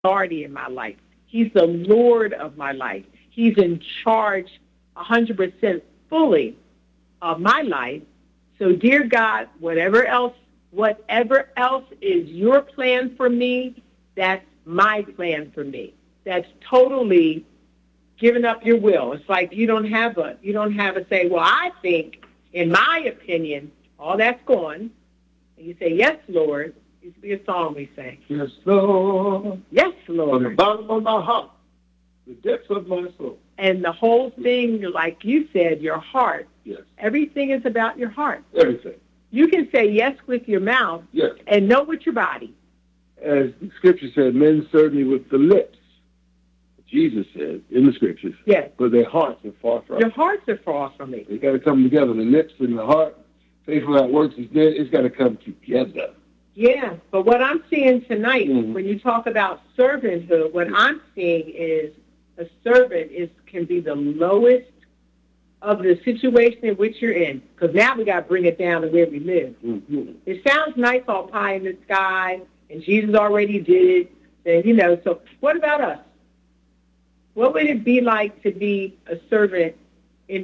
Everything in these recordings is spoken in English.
authority in my life. He's the Lord of my life. He's in charge 100% fully of my life. So, dear God, whatever else is your plan for me, that's my plan for me. That's totally giving up your will. It's like you don't have a say, well, I think, in my opinion, all that's gone. And you say, yes, Lord. It used to be a song we sang. Yes, Lord. Yes, Lord. From the bottom of my heart, the depths of my soul. And the whole thing, like you said, your heart. Yes. Everything is about your heart. Everything. You can say yes with your mouth. Yes. And no with your body. As the scripture said, men serve me with the lips. Jesus said in the scriptures. Yes. But their hearts are far from me. Your hearts are far from me. They got to come together. The lips and the heart. Faithful that works is dead. It's got to come together. Yeah, but what I'm seeing tonight, when you talk about servanthood, what I'm seeing is a servant can be the lowest of the situation in which you're in. Because now we got to bring it down to where we live. Mm-hmm. It sounds nice, all pie in the sky, and Jesus already did it. And, so what about us? What would it be like to be a servant in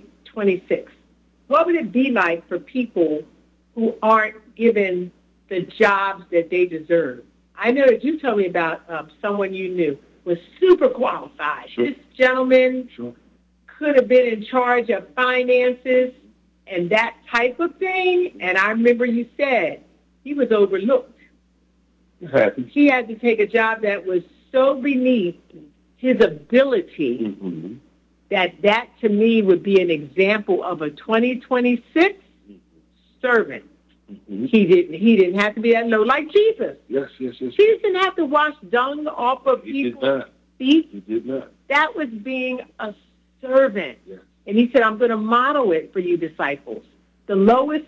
2026? What would it be like for people who aren't given the jobs that they deserve? I know that you told me about someone you knew was super qualified. Sure. This gentleman could have been in charge of finances and that type of thing. And I remember you said he was overlooked. It happens. He had to take a job that was so beneath his ability that to me would be an example of a 2026 servant. Mm-hmm. He didn't have to be that low, like Jesus. Yes. Jesus didn't have to wash dung off of people's feet. He did not. That was being a servant. Yes. And he said, I'm going to model it for you disciples. The lowest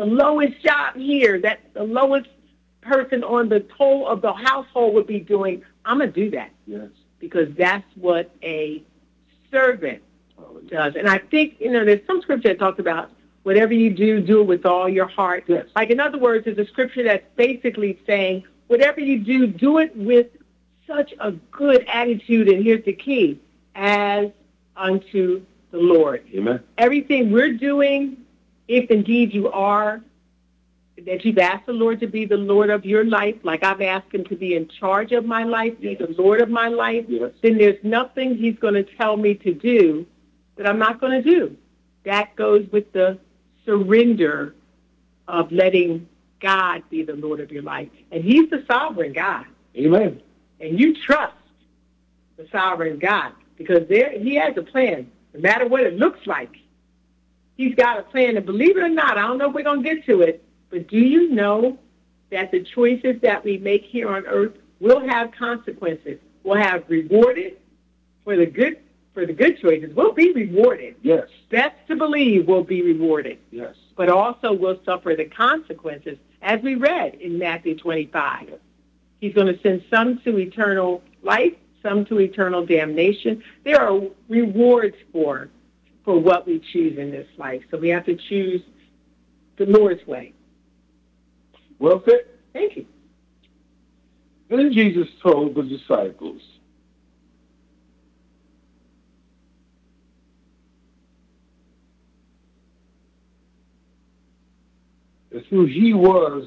job here, that the lowest person on the toll of the household would be doing, I'm going to do that. Yes. Because that's what a servant does. And I think, there's some scripture that talks about whatever you do it with all your heart. Yes. Like, in other words, there's a scripture that's basically saying, whatever you do it with such a good attitude, and here's the key, as unto the Lord. Amen. Everything we're doing, if indeed you are, that you've asked the Lord to be the Lord of your life, like I've asked him to be in charge of my life, be the Lord of my life, then there's nothing he's going to tell me to do that I'm not going to do. That goes with the surrender of letting God be the Lord of your life. And he's the sovereign God. Amen. And you trust the sovereign God because he has a plan, no matter what it looks like. He's got a plan. And believe it or not, I don't know if we're going to get to it, but do you know that the choices that we make here on earth will have consequences? We'll have rewarded for the good choices. We'll be rewarded. Yes. Best to believe we'll be rewarded. Yes. But also we'll suffer the consequences, as we read in Matthew 25. Yes. He's going to send some to eternal life, some to eternal damnation. There are rewards for what we choose in this life. So we have to choose the Lord's way. Well said. Thank you. Then Jesus told the disciples, that who he was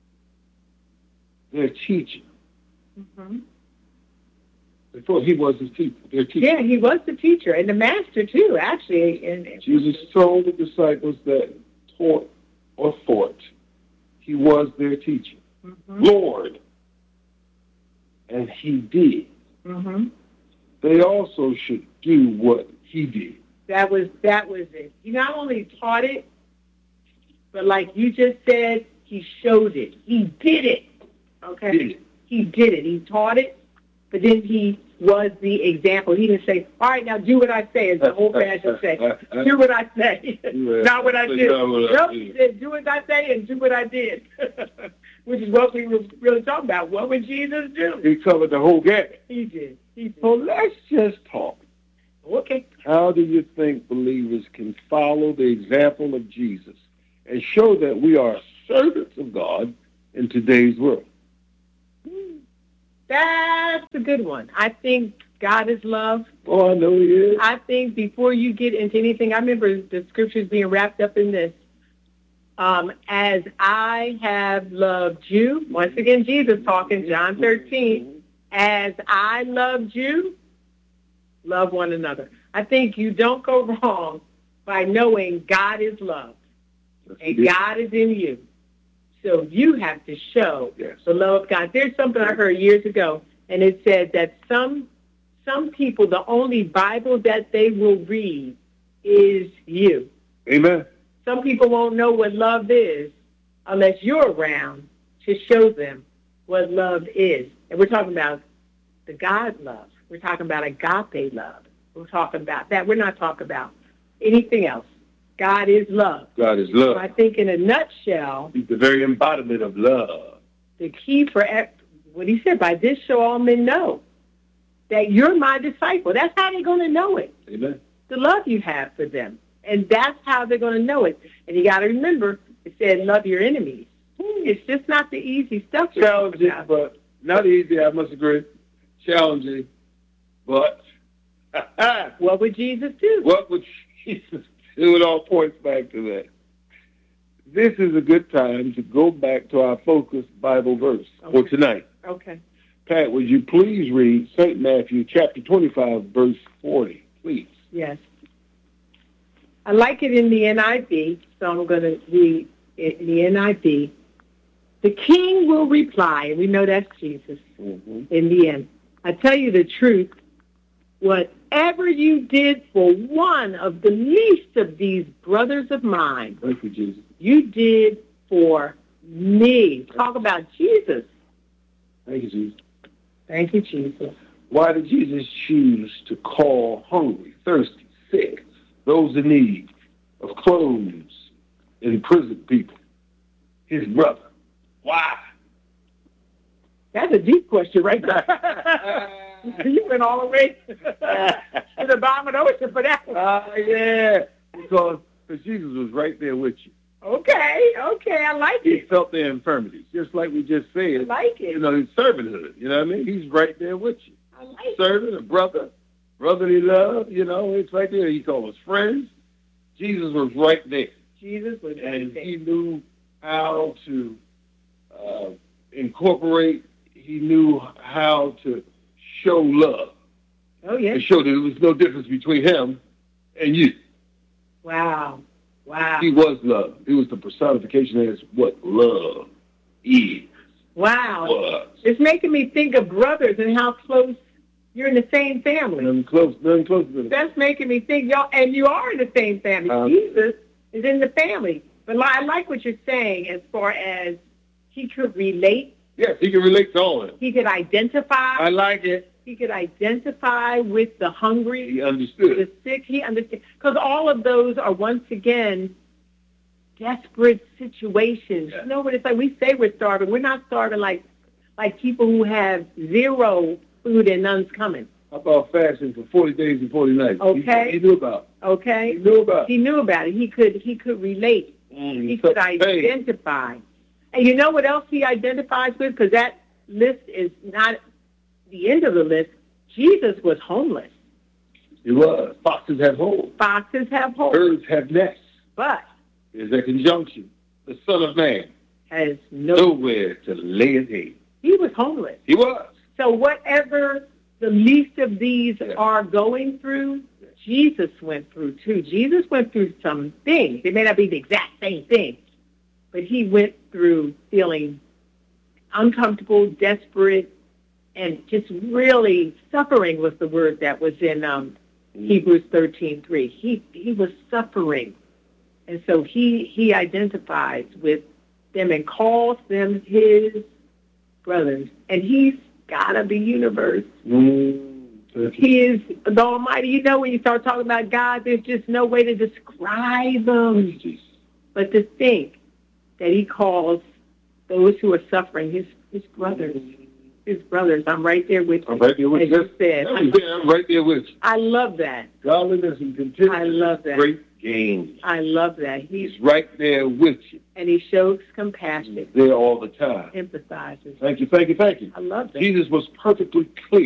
their teacher. Mm-hmm. Before he was their teacher. Yeah, he was the teacher and the master too, actually. And Jesus told the disciples that taught or thought he was their teacher. Mm-hmm. Lord. And he did. Mm-hmm. They also should do what he did. That was it. He not only taught it, but like you just said, he showed it. He did it. Okay? He did it. He taught it, but then he was the example. He didn't say, all right, now do what I say, as the old fashioned say. Do what I say, not what I do. Nope, he said, do what I say and do what I did, which is what we were really talking about. What would Jesus do? He covered the whole gamut. He did. So let's just talk. Okay. How do you think believers can follow the example of Jesus and show that we are servants of God in today's world? That's a good one. I think God is love. Oh, I know he is. I think before you get into anything, I remember the scriptures being wrapped up in this. As I have loved you, once again, Jesus talking, John 13, as I loved you, love one another. I think you don't go wrong by knowing God is love and God is in you. So you have to show the love of God. There's something I heard years ago, and it said that some people, the only Bible that they will read is you. Amen. Some people won't know what love is unless you're around to show them what love is. And we're talking about the God love. We're talking about agape love. We're talking about that. We're not talking about anything else. God is love. God is love. So I think in a nutshell, He's the very embodiment of love. the key for what he said, by this shall all men know that you're my disciple. That's how they're going to know it. Amen. The love you have for them. And that's how they're going to know it. And you got to remember, it said love your enemies. It's just not the easy stuff. Challenging, but not easy, I must agree. Challenging, but what would Jesus do? What would Jesus do? It all points back to that. This is a good time to go back to our focus Bible verse for tonight. Okay. Pat, would you please read St. Matthew chapter 25, verse 40, please? Yes. I like it in the NIV, so I'm going to read it in the NIV. The king will reply, and we know that's Jesus in the end. I tell you the truth, whatever you did for one of the least of these brothers of mine, Thank you, Jesus. you did for me. Talk about Jesus. Thank you, Jesus. Thank you, Jesus. Why did Jesus choose to call hungry, thirsty, sick, those in need of clothes, imprisoned people his brother? Why? That's a deep question right there. You went all the way to the bottom of the ocean for that one. Yeah, because Jesus was right there with you. Okay, I like He it. felt their infirmities, just like we just said. I like it. You know, his servanthood, you know what I mean? He's right there with you. I like it. Servant, a brotherly love, you know, it's right there. He called us friends. Jesus was right there. Jesus was right And there. he knew how to incorporate, he knew how to show love. Oh, yes. And show that there was no difference between him and you. Wow. He was love. He was the personification as what love is. Wow. Was. It's making me think of brothers and how close you're in the same family. Nothing close to them. That's making me think, y'all, and you are in the same family. Jesus is in the family. But I like what you're saying as far as he could relate. Yes, he can relate to all of them. He could identify. I like it. He could identify with the hungry, He understood. the sick. He understood. Because all of those are, once again, desperate situations. Yeah. You know what it's like? We say we're starving. We're not starving like people who have zero food and none's coming. How about fasting for 40 days and 40 nights? Okay. He knew about it. Okay? He knew about it. He knew about it. He could relate. He took could pain. identify. And you know what else he identifies with? Because that list is not the end of the list. Jesus was homeless. He was. Foxes have holes. Foxes have holes. Birds have nests. But There's a conjunction. The Son of Man has nowhere to lay his head. He was homeless. He was. So whatever the least of these are going through, Jesus went through too. Jesus went through some things. It may not be the exact same thing, but he went through feeling uncomfortable, desperate, and just really suffering was the word that was in Hebrews 13:3. He was suffering. And so he identifies with them and calls them his brothers. And he's God of the universe. He is the Almighty. You know, when you start talking about God, there's just no way to describe him. But to think that he calls those who are suffering his brothers. His brothers. I'm right there with you. I'm right there with as you. you said. I'm right there with you. I love that. Godliness and contentment. I love that. Great gain. I love that. He's right there with you. And he shows compassion. He's there all the time. Empathizes. Thank you, thank you, thank you. I love that. Jesus was perfectly clear